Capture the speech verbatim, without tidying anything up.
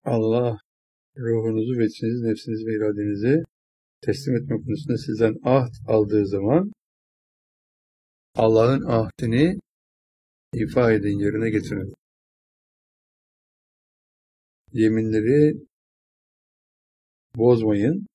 Allah ruhunuzu ve içinizi, nefsinizi ve iradenizi teslim etme konusunda sizden ahd aldığı zaman Allah'ın ahdini ifa edin, yerine getirin. Yeminleri bozmayın.